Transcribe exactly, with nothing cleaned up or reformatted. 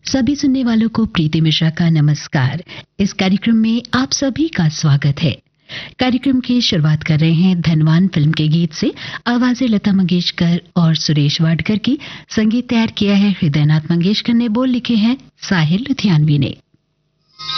सभी सुनने वालों को प्रीति मिश्रा का नमस्कार। इस कार्यक्रम में आप सभी का स्वागत है। कार्यक्रम की शुरुआत कर रहे हैं धनवान फिल्म के गीत से। आवाजें लता मंगेशकर और सुरेश वाडकर की। संगीत तैयार किया है हृदयनाथ मंगेशकर ने, बोल लिखे हैं साहिल लुधियानवी ने।